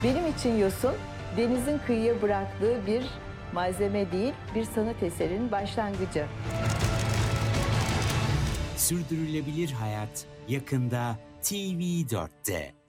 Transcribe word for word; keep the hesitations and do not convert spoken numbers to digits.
Benim için yosun, denizin kıyıya bıraktığı bir malzeme değil, bir sanat eserinin başlangıcı. Sürdürülebilir hayat yakında T V dörtte.